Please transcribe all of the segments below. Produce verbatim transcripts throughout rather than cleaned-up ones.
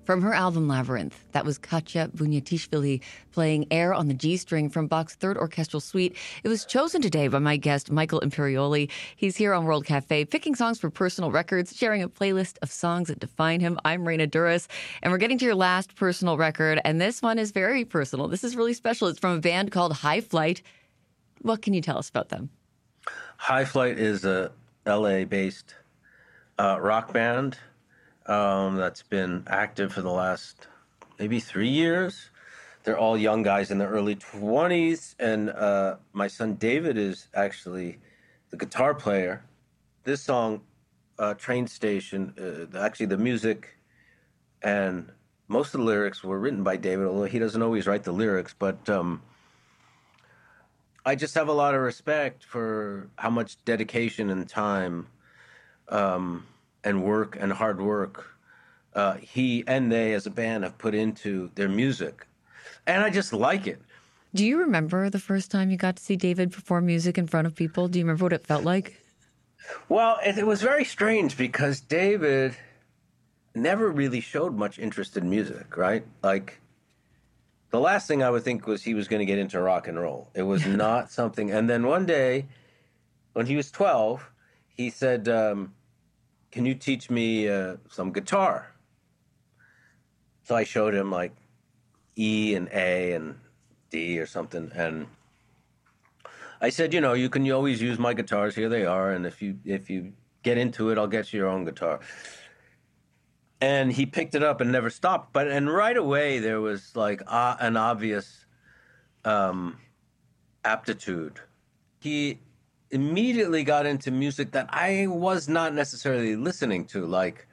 From her album Labyrinth, that was Katya Bunyatishvili playing Air on the G string from Bach's Third Orchestral Suite. It was chosen today by my guest, Michael Imperioli. He's here on World Cafe, picking songs for personal records, sharing a playlist of songs that define him. I'm Raina Duras, and we're getting to your last personal record, and this one is very personal. This is really special. It's from a band called High Flight. What can you tell us about them? High Flight is a L A-based uh, rock band um, that's been active for the last maybe three years. They're all young guys in their early twenties, and uh, my son David is actually the guitar player. This song, uh, Train Station, uh, actually the music and most of the lyrics were written by David, although he doesn't always write the lyrics, but um, I just have a lot of respect for how much dedication and time um, and work and hard work uh, he and they as a band have put into their music. And I just like it. Do you remember the first time you got to see David perform music in front of people? Do you remember what it felt like? Well, it, it was very strange because David never really showed much interest in music, right? Like, the last thing I would think was he was going to get into rock and roll. It was not something. And then one day, when he was twelve, he said, um, can you teach me uh, some guitar? So I showed him like E and A and D or something. And I said, you know, you can always use my guitars. Here they are. And if you if you get into it, I'll get you your own guitar. And he picked it up and never stopped. But and right away there was like uh, an obvious um, aptitude. He immediately got into music that I was not necessarily listening to, like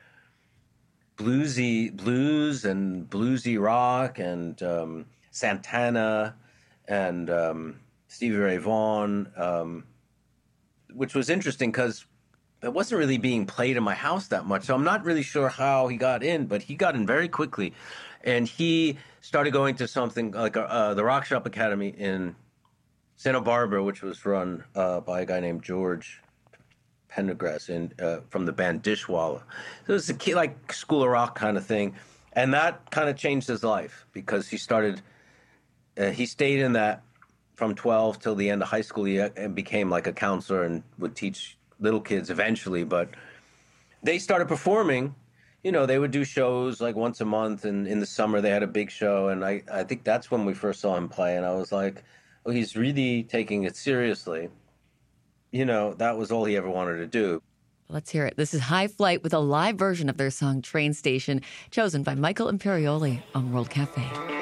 bluesy blues and bluesy rock and um, Santana and um, Stevie Ray Vaughan, um, which was interesting because it wasn't really being played in my house that much. So I'm not really sure how he got in, but he got in very quickly. And he started going to something like uh, the Rock Shop Academy in Santa Barbara, which was run uh, by a guy named George Pendergrass in, uh, from the band Dishwalla. So it was a key, like School of Rock kind of thing. And that kind of changed his life because he started, uh, he stayed in that from twelve till the end of high school. He uh, became like a counselor and would teach little kids eventually, but they started performing. You know, they would do shows like once a month, and in the summer they had a big show, and I, I think that's when we first saw him play, and I was like, oh, he's really taking it seriously. You know, that was all he ever wanted to do. Let's hear it. This is High Flight with a live version of their song Train Station, chosen by Michael Imperioli on World Cafe.